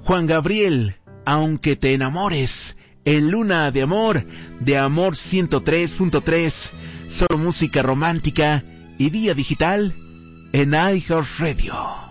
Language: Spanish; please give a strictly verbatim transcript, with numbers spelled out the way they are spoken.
Juan Gabriel, Aunque te enamores, en Luna de Amor, de Amor ciento tres punto tres, solo música romántica y vía digital en iHeartRadio.